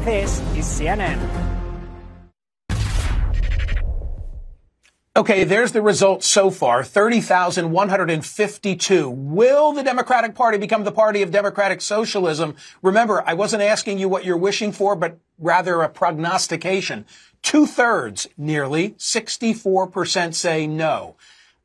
This is CNN. Okay, there's the results so far, 30,152. Will the Democratic Party become the party of democratic socialism? Remember, I wasn't asking you what you're wishing for, but rather a prognostication. 2/3, nearly 64% say no.